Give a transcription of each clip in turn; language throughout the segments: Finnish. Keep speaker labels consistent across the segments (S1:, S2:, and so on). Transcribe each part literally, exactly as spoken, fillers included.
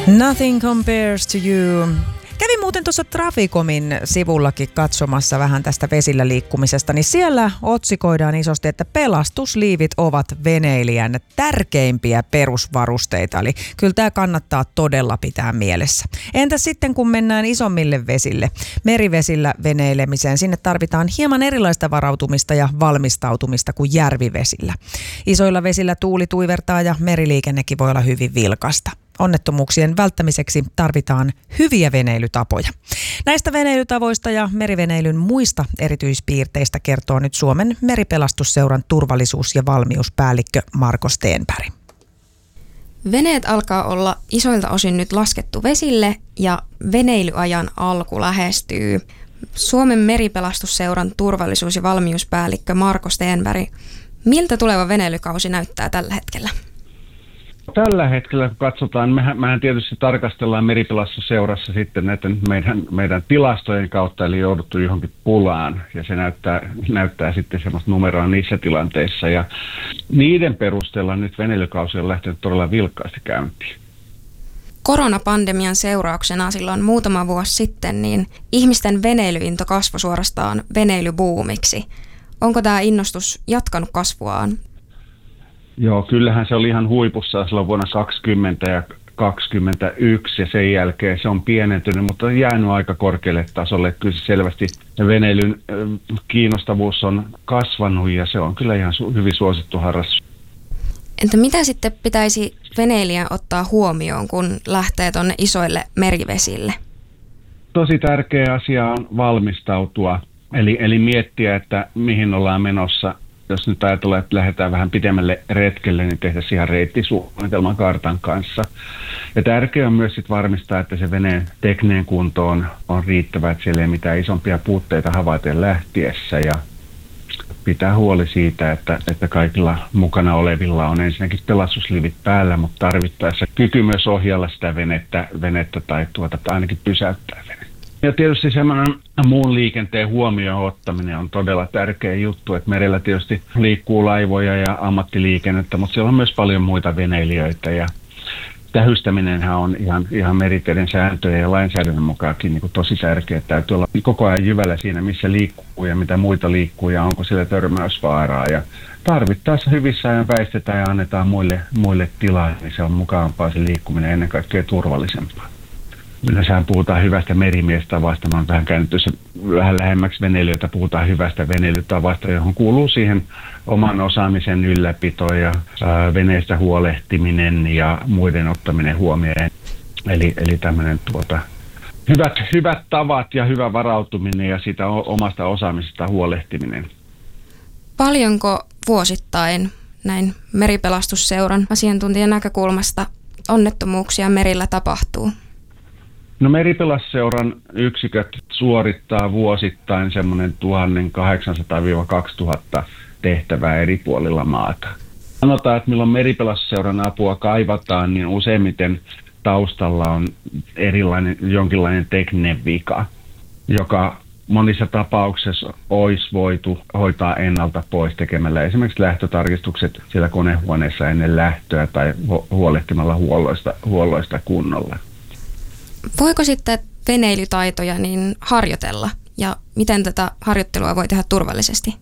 S1: Nothing compares to you. Kävin muuten tuossa Traficomin sivullakin katsomassa vähän tästä vesillä liikkumisesta, niin siellä otsikoidaan isosti, että pelastusliivit ovat veneilijän tärkeimpiä perusvarusteita. Eli kyllä tämä kannattaa todella pitää mielessä. Entä sitten kun mennään isommille vesille, merivesillä veneilemiseen, sinne tarvitaan hieman erilaista varautumista ja valmistautumista kuin järvivesillä. Isoilla vesillä tuuli tuivertaa ja meriliikennekin voi olla hyvin vilkasta. Onnettomuuksien välttämiseksi tarvitaan hyviä veneilytapoja. Näistä veneilytavoista ja meriveneilyn muista erityispiirteistä kertoo nyt Suomen meripelastusseuran turvallisuus- ja valmiuspäällikkö Marko Stenberg.
S2: Veneet alkaa olla isoilta osin nyt laskettu vesille ja veneilyajan alku lähestyy. Suomen meripelastusseuran turvallisuus- ja valmiuspäällikkö Marko Stenberg, miltä tuleva veneilykausi näyttää tällä hetkellä?
S3: Tällä hetkellä, kun katsotaan, mehän, mehän tietysti tarkastellaan meripelastuseurassa sitten näiden meidän, meidän tilastojen kautta, eli jouduttu johonkin pulaan, ja se näyttää, näyttää sitten semmoista numeroa niissä tilanteissa, ja niiden perusteella nyt veneilykausi on lähtenyt todella vilkkaasti käyntiin.
S2: Koronapandemian seurauksena silloin muutama vuosi sitten, niin ihmisten veneilyinto kasvoi suorastaan veneilybuumiksi. Onko tämä innostus jatkanut kasvuaan?
S3: Joo, kyllähän se oli ihan huipussa silloin vuonna kaksikymmentä ja kaksikymmentäyksi ja sen jälkeen se on pienentynyt, mutta on jäänyt aika korkealle tasolle. Kyllä se selvästi veneilyn kiinnostavuus on kasvanut ja se on kyllä ihan su- hyvin suosittu harrastus.
S2: Entä mitä sitten pitäisi veneilijän ottaa huomioon, kun lähtee tuonne isoille merivesille?
S3: Tosi tärkeä asia on valmistautua, eli, eli miettiä, että mihin ollaan menossa. Jos nyt ajatellaan, että lähdetään vähän pidemmälle retkelle, niin tehdään ihan reittisuunnitelman kartan kanssa. Ja tärkeää on myös sit varmistaa, että se veneen tekninen kunto on, on riittävä, että siellä ei mitään isompia puutteita havaita lähtiessä. Ja pitää huoli siitä, että, että kaikilla mukana olevilla on ensinnäkin pelastusliivit päällä, mutta tarvittaessa kyky myös ohjalla sitä venettä, venettä tai tuota, tai ainakin pysäyttää venettä. Ja tietysti semmoinen muun liikenteen huomioon ottaminen on todella tärkeä juttu, että merellä tietysti liikkuu laivoja ja ammattiliikennettä, mutta siellä on myös paljon muita veneilijöitä ja tähystäminenhän on ihan, ihan meriteiden sääntöjen ja lainsäädännön mukaankin niin kuin tosi tärkeää. Täytyy olla koko ajan jyvällä siinä, missä liikkuu ja mitä muita liikkuu ja onko siellä törmäysvaaraa. Ja tarvittaessa hyvissä ajan väistetään ja annetaan muille, muille tilaa, niin se on mukavampaa se liikkuminen ennen kaikkea turvallisempaa. Yleensähän puhutaan hyvästä merimiestavoista. Mä oon vähän käynyt tuossa vähän lähemmäksi veneilijöitä. Puhutaan hyvästä veneilytavasta, johon kuuluu siihen oman osaamisen ylläpito ja ää, veneestä huolehtiminen ja muiden ottaminen huomioon. Eli, eli tämmöinen tuota, hyvät, hyvät tavat ja hyvä varautuminen ja sitä omasta osaamisesta huolehtiminen.
S2: Paljonko vuosittain näin meripelastusseuran asiantuntijan näkökulmasta onnettomuuksia merillä tapahtuu?
S3: No meripelastusseuran yksiköt suorittaa vuosittain semmoinen tuhatkahdeksansataa kaksituhatta tehtävää eri puolilla maata. Sanotaan, että milloin meripelastusseuran apua kaivataan, niin useimmiten taustalla on erilainen, jonkinlainen tekninen vika, joka monissa tapauksissa olisi voitu hoitaa ennalta pois tekemällä esimerkiksi lähtötarkistukset siellä konehuoneessa ennen lähtöä tai huolehtimalla huolloista, huolloista kunnolla.
S2: Voiko sitten veneilytaitoja niin harjoitella ja miten tätä harjoittelua voi tehdä turvallisesti?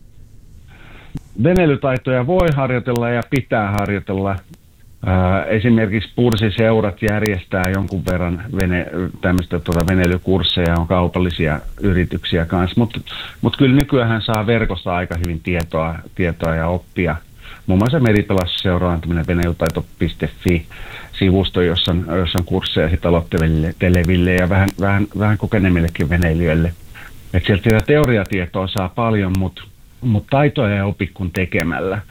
S3: Veneilytaitoja voi harjoitella ja pitää harjoitella. Ää, esimerkiksi pursiseurat järjestää jonkun verran vene, tämmöistä tuota veneilykursseja, on kaupallisia yrityksiä kanssa, mutta mut kyllä nykyään saa verkossa aika hyvin tietoa, tietoa ja oppia. Muun muassa meripelastusseuraa on tämmöinen veneilytaito piste fi-sivusto, jossa on, jossa on kursseja sit aloitteleville ja vähän, vähän, vähän kokeneemmillekin veneilijöille. Et sieltä sitä teoriatietoa saa paljon, mutta mut taitoja ei opi kuin tekemällä.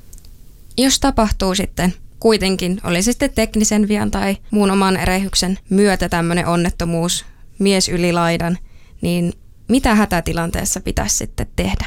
S2: Jos tapahtuu sitten kuitenkin, oli se sitten teknisen vian tai muun oman erehyksen myötä tämmöinen onnettomuus, mies yli laidan, niin mitä hätätilanteessa pitäisi sitten tehdä?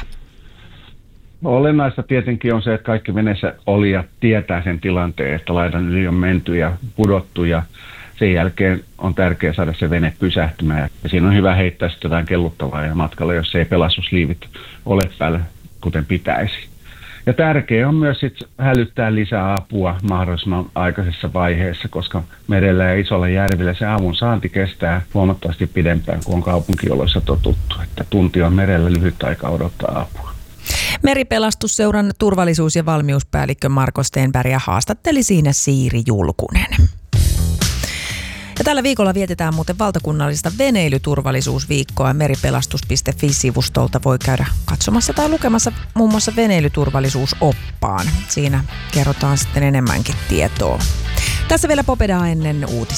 S3: Olennaista tietenkin on se, että kaikki veneessä olijat tietää sen tilanteen, että laidan yli on menty ja pudottu ja sen jälkeen on tärkeää saada se vene pysähtymään. Ja siinä on hyvä heittää sitten jotain kelluttavaa ja matkalla, jos ei pelastusliivit ole päällä kuten pitäisi. Ja tärkeää on myös sit hälyttää lisää apua mahdollisimman aikaisessa vaiheessa, koska merellä ja isolla järvillä se avun saanti kestää huomattavasti pidempään kuin on kaupunkioloissa totuttu, että tunti on merellä lyhyt aika odottaa apua.
S1: Meripelastusseuran turvallisuus- ja valmiuspäällikkö Marko Stenberg haastatteli siinä Siiri Julkunen. Ja tällä viikolla vietetään muuten valtakunnallista veneilyturvallisuusviikkoa. Meripelastus piste fi-sivustolta voi käydä katsomassa tai lukemassa muun muassa veneilyturvallisuusoppaan. Siinä kerrotaan sitten enemmänkin tietoa. Tässä vielä Popedaa ennen uutisia.